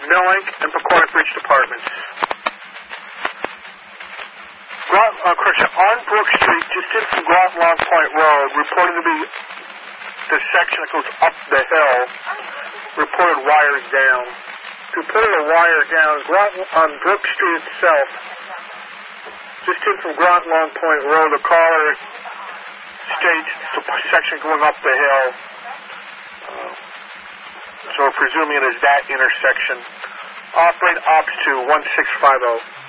Millink and Pacoima Bridge Departments. Correction, on Brook Street, just in from Groton Long Point Road, reported to be the section that goes up the hill, reported wires down. Reported a wire down on Brook Street itself, just in from Groton Long Point Road. The caller states the section going up the hill. So we're presuming it is that intersection. Operate Ops 2 1650.